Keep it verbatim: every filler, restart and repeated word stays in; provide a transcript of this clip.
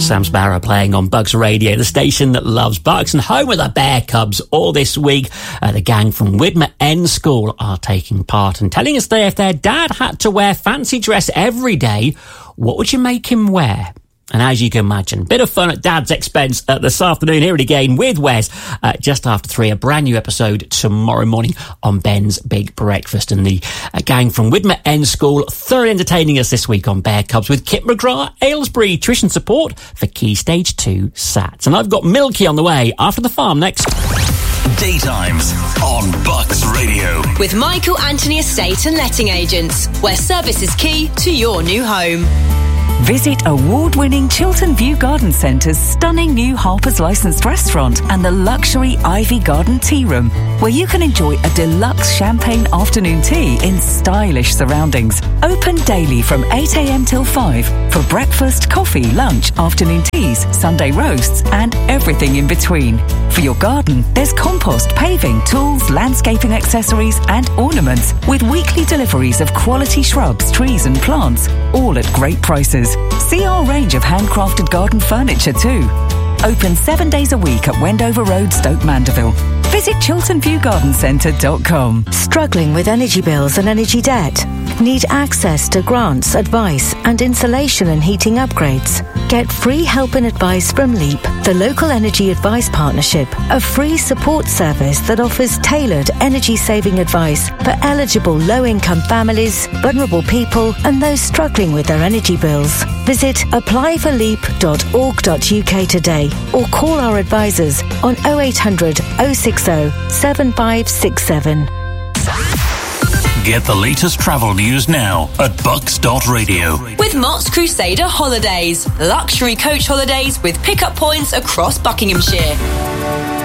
Sam Sparrow playing on Bucks Radio, the station that loves Bucks, and home of the Bear Cubs all this week. Uh, the gang from Widmer End School are taking part and telling us that if their dad had to wear fancy dress every day, what would you make him wear? And as you can imagine, bit of fun at Dad's expense uh, this afternoon. Here it again with Wes, uh, just after three. A brand new episode tomorrow morning on Ben's Big Breakfast. And the uh, gang from Widmer End School thoroughly entertaining us this week on Bear Cubs with Kit McGrath, Aylesbury Tuition Support for Key Stage two S A Ts. And I've got Milky on the way after the farm next. Daytimes on Bucks Radio. With Michael Anthony Estate and Letting Agents, where service is key to your new home. Visit award-winning Chiltern View Garden Centre's stunning new Harper's licensed restaurant and the luxury Ivy Garden Tea Room, where you can enjoy a deluxe champagne afternoon tea in stylish surroundings. Open daily from eight a.m. till five for breakfast, coffee, lunch, afternoon teas, Sunday roasts and everything in between. For your garden, there's compost, paving, tools, landscaping accessories and ornaments with weekly deliveries of quality shrubs, trees and plants, all at great prices. See our range of handcrafted garden furniture too. Open seven days a week at Wendover Road, Stoke Mandeville. Visit chiltern view garden centre dot com. Struggling with energy bills and energy debt? Need access to grants, advice and insulation and heating upgrades? Get free help and advice from LEAP, the Local Energy Advice Partnership, a free support service that offers tailored energy-saving advice for eligible low-income families, vulnerable people and those struggling with their energy bills. Visit apply for leap dot org dot u k today or call our advisors on oh eight hundred, oh six oh, seven five six seven. Get the latest travel news now at bucks dot radio. With Mott's Crusader Holidays, luxury coach holidays with pickup points across Buckinghamshire.